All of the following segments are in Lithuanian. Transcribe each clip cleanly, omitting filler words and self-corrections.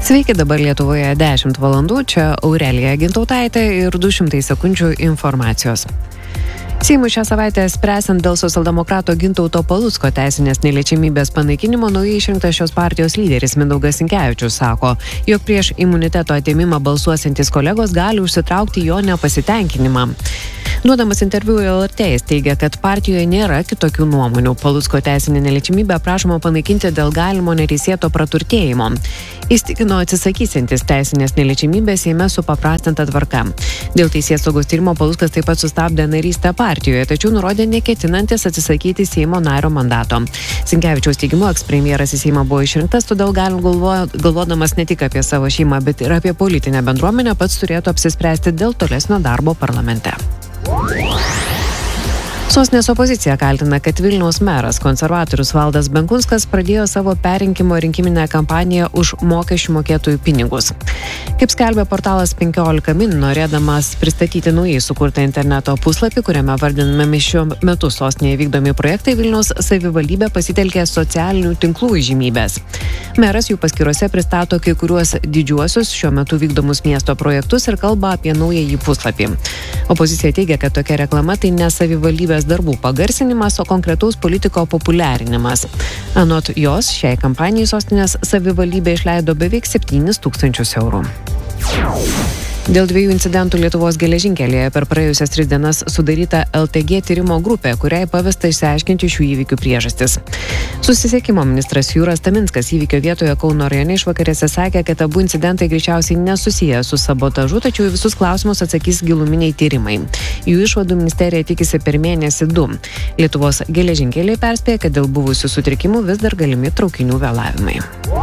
Sveiki, dabar Lietuvoje 10 valandų, čia Aurelija Gintautaitė ir 200 sekundžių informacijos. Seimui šią savaitę spręsiant dėl socialdemokrato Gintauto Palucko teisinės neliečiamybės panaikinimo naujai išrinktas šios partijos lyderis Mindaugas Sinkevičius sako, jog prieš imuniteto atėmimą balsuosiantys kolegos gali užsitraukti jo nepasitenkinimą. Duodamas interviu LRT jis teigia, kad partijoje nėra kitokių nuomonių. Palucko teisinė neliečiamybė prašoma panaikinti dėl galimo neteisėto praturtėjimo. Jis tikino atsisakysiantis teisinės neliečiamybės Seime supaprastinta tvarka. Dėl teisėsaugos tyrimo Paluckas taip pat sustabdė narystę partijoje, tačiau nurodė neketinantis atsisakyti Seimo nario mandato. Sinkevičiaus teigimu, ekspremjeras į Seimą buvo išrinktas, todėl galvodamas ne tik apie savo šeimą, bet ir apie politinę bendruomenę, pats turėtų apsispręsti dėl tolesnio darbo parlamente. Sostinės opozicija kaltina, kad Vilniaus meras konservatorius Valdas Benkunskas pradėjo savo perrinkimo rinkiminę kampaniją už mokesčių mokėtojų pinigus. Kaip skelbia portalas 15 min, norėdamas pristatyti naujai sukurtą interneto puslapį, kuriame vardinami šiuo metu sostinėje vykdomi projektai, Vilniaus savivaldybė pasitelkė socialinių tinklų įžymybės. Meras jų paskyrose pristato kai kuriuos didžiuosius šiuo metu vykdomus miesto projektus ir kalba apie naująjį puslapį. Opozicija teigia, kad tokia reklama tai ne savivaldybės darbų pagarsinimas, o konkretaus politiko populiarinimas. Anot jos, šiai kampanijai sostinės savivaldybė išleido beveik 7 000 eurų. Dėl 2 incidentų Lietuvos geležinkelyje per praėjusias 3 dienas sudaryta LTG tyrimo grupė, kuriai pavesta išsiaiškinti šių įvykių priežastis. Susisiekimo ministras Jūras Taminskas įvykio vietoje Kauno rajone išvakarėse sakė, kad abu incidentai greičiausiai nesusiję su sabotažu, tačiau į visus klausimus atsakys giluminiai tyrimai. Jų išvadų ministerija tikisi per mėnesį 2. Lietuvos geležinkeliai perspėja, kad dėl buvusių sutrikimų vis dar galimi traukinių vėlavimai.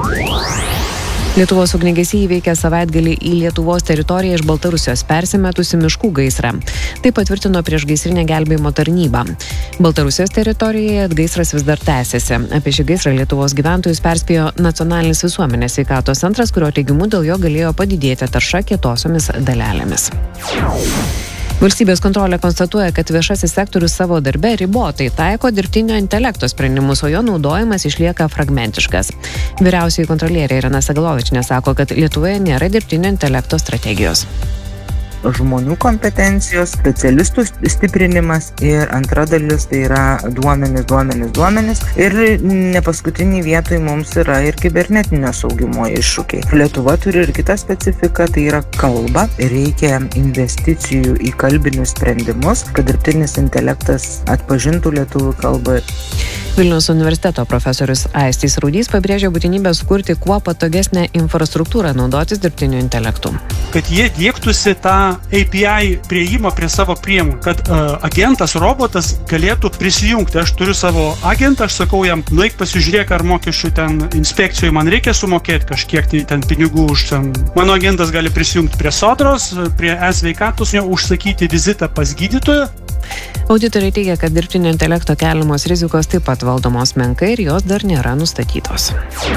Lietuvos ugniagesiai įveikė savaitgalį į Lietuvos teritoriją iš Baltarusijos persimetusi miškų gaisrą. Tai patvirtino priešgaisrinė gelbėjimo tarnyba. Baltarusijos teritorijoje gaisras vis dar tęsiasi. Apie šį gaisrą Lietuvos gyventojus perspėjo Nacionalinis visuomenės sveikatos centras, kurio teigimu dėl jo galėjo padidėti tarša kietosiomis dalelėmis. Valstybės kontrolė konstatuoja, kad viešasis sektorius savo darbe ribotai taiko dirbtinio intelekto sprendimus, o jo naudojimas išlieka fragmentiškas. Vyriausioji kontrolierė Irena Sagalovičienė sako, kad Lietuvoje nėra dirbtinio intelekto strategijos. Žmonių kompetencijos, specialistų stiprinimas ir antra dalis tai yra duomenys. Ir ne paskutinį vietoj mums yra ir kibernetinio saugumo iššūkiai. Lietuva turi ir kitą specifiką, tai yra kalba. Reikia investicijų į kalbinius sprendimus, kad dirbtinis intelektas atpažintų lietuvių kalbą. Vilniaus universiteto profesorius Aistis Rudys pabrėžė būtinybę sukurti kuo patogesnę infrastruktūrą naudotis dirbtiniu intelektu. Kad jie diektųsi tą API prieimą prie savo priemonių, kad agentas, robotas galėtų prisijungti. Aš turiu savo agentą, aš sakau jam, nueik pasižiūrėk, ar mokesčių ten inspekcijoje man reikia sumokėti kažkiek ten pinigų už ten. Mano agentas gali prisijungti prie Sodros, prie e-sveikatos, užsakyti vizitą pas gydytoją. Auditoriai teigia, kad dirbtinio intelekto keliamos rizikos taip pat valdomos menkai ir jos dar nėra nustatytos.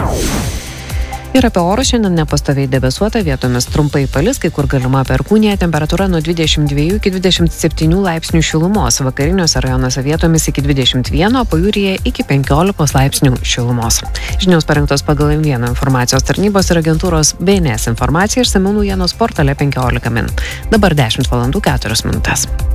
Ir apie orą šiandien nepastoviai debesuota, vietomis trumpai palis, kai kur galima perkūnija, temperatūra nuo 22 iki 27 laipsnių šilumos, vakariniuose rajonuose vietomis iki 21, pajūryje iki 15 laipsnių šilumos. Žinios parengtos pagal M1 informacijos tarnybos ir agentūros BNS informacija išsamių naujienos portale 15 min. Dabar 10 valandų 4 minutės.